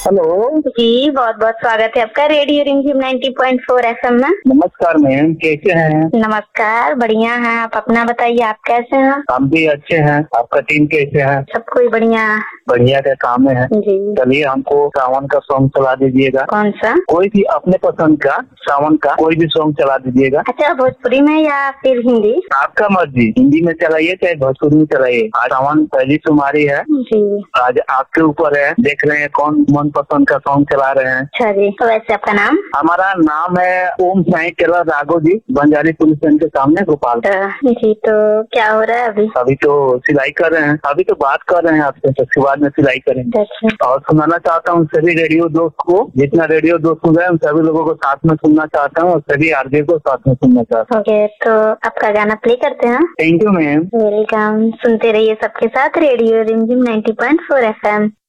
Hello जी, बहुत बहुत स्वागत है आपका रेडियो रिमझिम 90.4 एफएम में। नमस्कार मैम, कैसे हैं? नमस्कार, बढ़िया हैं। आप अपना बताइए, आप कैसे हैं? हम भी अच्छे हैं। आपका टीम कैसे है? सब कोई बढ़िया है। बढ़िया के काम में है। जी, चलिए हमको सावन का सॉन्ग चला दीजिएगा। कौन सा? कोई भी अपने पसंद का सावन का कोई भी सॉन्ग चला दीजिएगा। अच्छा, भोजपुरी में या फिर हिंदी? आपका मर्जी, हिंदी में चलाइए चाहे भोजपुरी में चलाइए। आज सावन पहली तुम्हारी है, जी, आज आपके ऊपर है। देख रहे हैं कौन मन पसंद का सॉन्ग चला रहे हैं। अच्छा जी। तो वैसे आपका नाम? हमारा नाम है ओम Sai Taylor Raghav ji, Banjari police station के सामने गोपाल। जी, तो क्या हो रहा है अभी? अभी तो सिलाई कर रहे हैं, अभी तो बात कर रहे हैं आपसे, उसके बाद में सिलाई करेंगे। अच्छा, और सुनाना चाहता हूँ सभी रेडियो दोस्त को, जितना रेडियो दोस्त सुन रहे हैं उन सभी लोगों को साथ में सुनना चाहता हूँ और सभी आरजे को साथ में सुनना चाहता हूँ। ओके, तो आपका गाना प्ले करते हैं। Thank you ma'am. वेलकम। सुनते रहिए सबके साथ रेडियो रिमझिम 90.4 एफएम।